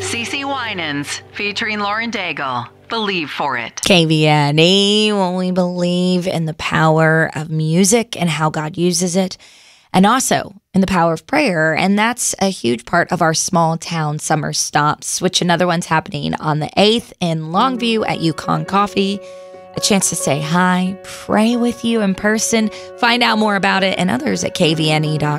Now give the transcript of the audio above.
CeCe Winans, featuring Lauren Daigle. Believe for it. KVNE, when we believe in the power of music and how God uses it, and also in the power of prayer. And that's a huge part of our small town summer stops, which another one's happening on the 8th in Longview at Yukon Coffee. A chance to say hi, pray with you in person, find out more about it and others at kvne.com.